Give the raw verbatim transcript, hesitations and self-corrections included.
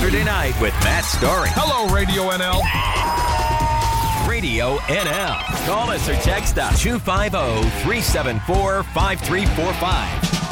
Saturday night with Matt Story. Hello, Radio N L. Radio N L. Call us or text us two five zero, three seven four, five three four five.